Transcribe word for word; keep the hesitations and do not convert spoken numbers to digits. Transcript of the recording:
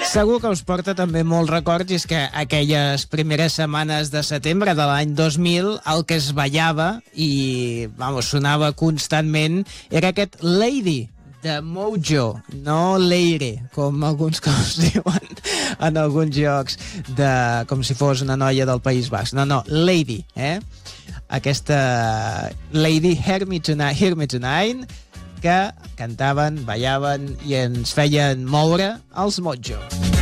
Segur que us porta també molts records, i és que aquelles primeres setmanes de setembre de l'any dos mil el que es ballava i vamos, sonava constantment era aquest Lady de Mojo, no Leire, com alguns cops diuen en alguns jocs, de, com si fos una noia del País Basc. No, no, Lady, eh? Aquesta Lady Hear Me Tonight, Hear Me Tonight, que cantaven, ballaven i ens feien moure els Mojo.